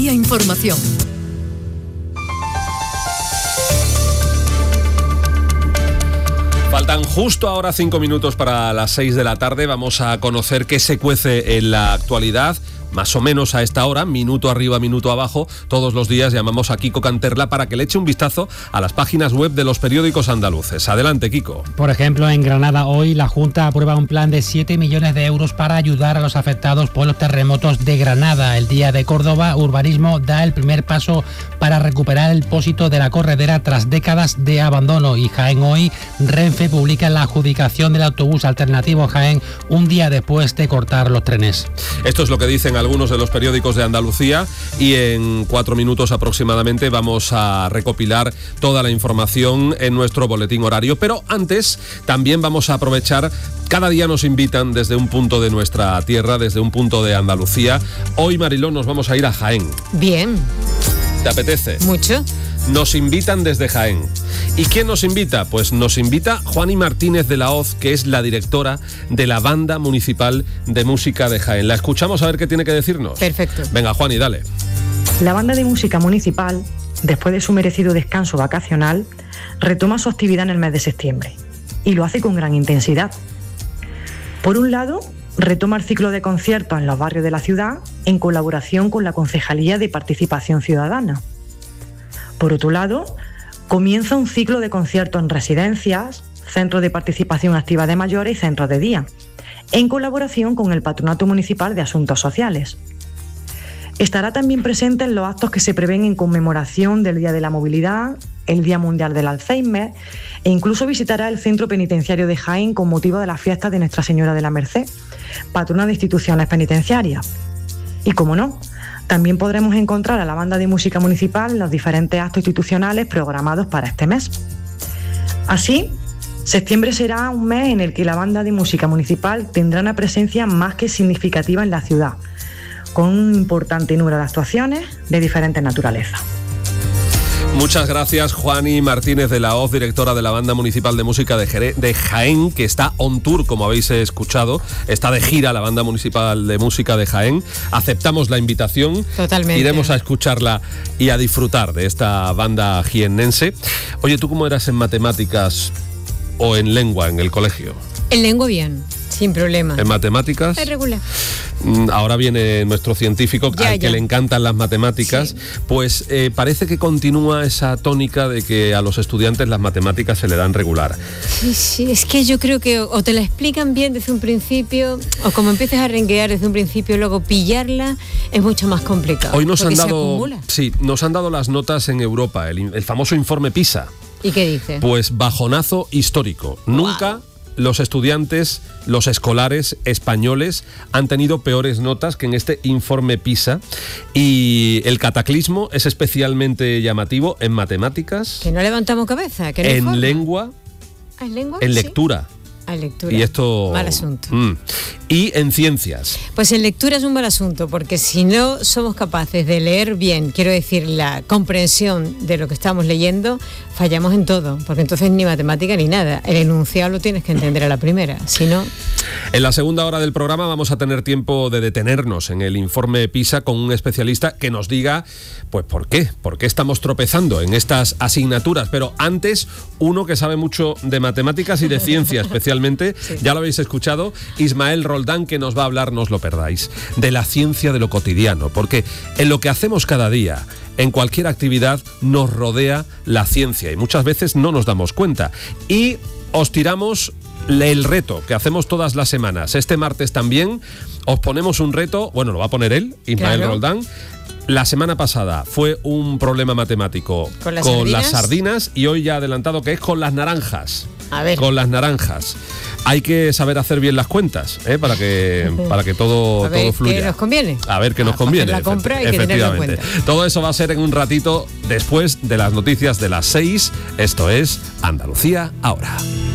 Andalucía Información. Faltan justo ahora 5 minutos para las 6 de la tarde. Vamos a conocer qué se cuece en la actualidad. Más o menos a esta hora, minuto arriba, minuto abajo, todos los días llamamos a Kiko Canterla para que le eche un vistazo a las páginas web de los periódicos andaluces. Adelante, Kiko. Por ejemplo, en Granada hoy la Junta aprueba un plan de 7 millones de euros para ayudar a los afectados por los terremotos de Granada. El Día de Córdoba, Urbanismo da el primer paso para recuperar el pósito de la corredera tras décadas de abandono. Y Jaén hoy, Renfe publica la adjudicación del autobús alternativo Jaén un día después de cortar los trenes. Esto es lo que dicen algunos de los periódicos de Andalucía y en 4 minutos aproximadamente vamos a recopilar toda la información en nuestro boletín horario. Pero antes también vamos a aprovechar, cada día nos invitan desde un punto de nuestra tierra, desde un punto de Andalucía. Hoy, Mariló, nos vamos a ir a Jaén. Bien. ¿Te apetece? Mucho. Nos invitan desde Jaén. ¿Y quién nos invita? Pues nos invita Juani Martínez de la Hoz, que es la directora de la Banda Municipal de Música de Jaén. La escuchamos a ver qué tiene que decirnos. Perfecto. Venga, Juani, dale. La Banda de Música Municipal, después de su merecido descanso vacacional, retoma su actividad en el mes de septiembre y lo hace con gran intensidad. Por un lado, retoma el ciclo de conciertos en los barrios de la ciudad en colaboración con la Concejalía de Participación Ciudadana. Por otro lado, comienza un ciclo de conciertos en residencias, centros de participación activa de mayores y centros de día, en colaboración con el Patronato Municipal de Asuntos Sociales. Estará también presente en los actos que se prevén en conmemoración del Día de la Movilidad, el Día Mundial del Alzheimer, e incluso visitará el Centro Penitenciario de Jaén con motivo de las fiestas de Nuestra Señora de la Merced, patrona de instituciones penitenciarias. Y como no, también podremos encontrar a la Banda de Música Municipal en los diferentes actos institucionales programados para este mes. Así, septiembre será un mes en el que la Banda de Música Municipal tendrá una presencia más que significativa en la ciudad, con un importante número de actuaciones de diferentes naturalezas. Muchas gracias, Juani Martínez de la Hoz, directora de la Banda Municipal de Música de Jaén, que está on tour, como habéis escuchado. Está de gira la Banda Municipal de Música de Jaén. Aceptamos la invitación. Totalmente. Iremos a escucharla y a disfrutar de esta banda jiennense. Oye, ¿tú cómo eras en matemáticas o en lengua en el colegio? En lengua bien, sin problema. ¿En matemáticas? Es regular. Ahora viene nuestro científico al que le encantan las matemáticas. Sí. Pues parece que continúa esa tónica de que a los estudiantes las matemáticas se le dan regular. Sí, es que yo creo que o te la explican bien desde un principio, o como empieces a renguear desde un principio, luego pillarla es mucho más complicado. Hoy nos han dado las notas en Europa, el famoso informe PISA. ¿Y qué dice? Pues bajonazo histórico. Wow. Nunca los estudiantes, los escolares españoles han tenido peores notas que en este informe PISA, y el cataclismo es especialmente llamativo en matemáticas. Que no levantamos cabeza, que no en lengua, ¿en lengua? En lectura. Lectura. Y esto... Mal asunto. Y en ciencias. Pues en lectura es un mal asunto, porque si no somos capaces de leer bien, quiero decir, la comprensión de lo que estamos leyendo, fallamos en todo, porque entonces ni matemática ni nada. El enunciado lo tienes que entender a la primera, si no... En la segunda hora del programa vamos a tener tiempo de detenernos en el informe PISA con un especialista que nos diga, pues, ¿por qué estamos tropezando en estas asignaturas? Pero antes, uno que sabe mucho de matemáticas y de ciencia especialmente, sí. Ya lo habéis escuchado, Ismael Roldán, que nos va a hablar, no os lo perdáis, de la ciencia de lo cotidiano, porque en lo que hacemos cada día, en cualquier actividad, nos rodea la ciencia y muchas veces no nos damos cuenta. Y os tiramos el reto que hacemos todas las semanas. Este martes también os ponemos un reto, bueno, lo va a poner él, Ismael Roldán. La semana pasada fue un problema matemático con las sardinas y hoy ya ha adelantado que es con las naranjas. A ver. Con las naranjas. Hay que saber hacer bien las cuentas, para que todo fluya. ¿Qué nos conviene? A ver qué nos conviene. La compra hay que tenerlo en cuenta. Todo eso va a ser en un ratito después de las noticias de las 6. Esto es Andalucía Ahora.